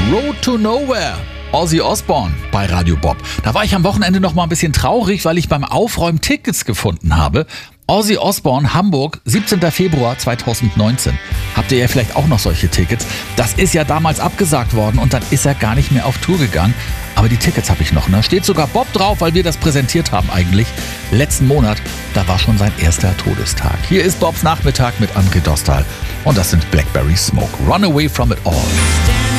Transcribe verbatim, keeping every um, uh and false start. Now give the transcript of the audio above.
Road to Nowhere. Ozzy Osbourne bei Radio Bob. Da war ich am Wochenende noch mal ein bisschen traurig, weil ich beim Aufräumen Tickets gefunden habe. Ozzy Osbourne, Hamburg, siebzehnter Februar zweitausendneunzehn. Habt ihr ja vielleicht auch noch solche Tickets? Das ist ja damals abgesagt worden und dann ist er gar nicht mehr auf Tour gegangen. Aber die Tickets habe ich noch. Da steht sogar Bob drauf, weil wir das präsentiert haben eigentlich. Letzten Monat, da war schon sein erster Todestag. Hier ist Bobs Nachmittag mit André Dostal. Und das sind Blackberry Smoke. Run away from it all.